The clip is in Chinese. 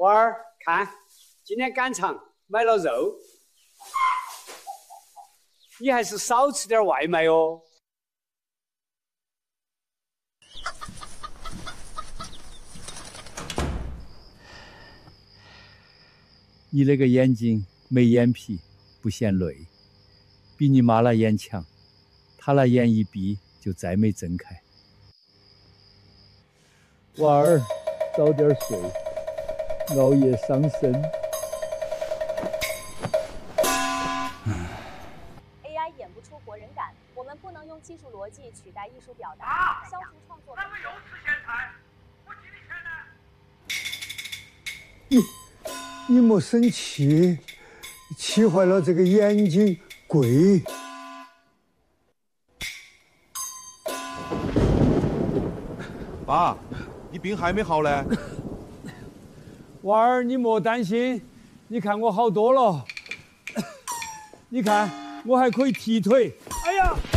娃儿，看，今天赶场买了肉，你还是少吃点外卖哦。 你那个眼睛没眼皮，不嫌累，比你妈那眼强，她那眼一闭就再没睁开。娃儿，早点睡，熬夜伤身。 AI 演不出活人感，我们不能用技术逻辑取代艺术表达，消除创作。那个又吃咸菜，我替你钱呢？你莫生气，气坏了这个眼睛贵。 爸，你病还没好嘞？ 娃儿，你莫担心，你看我好多了。你看，我还可以踢腿。哎呀！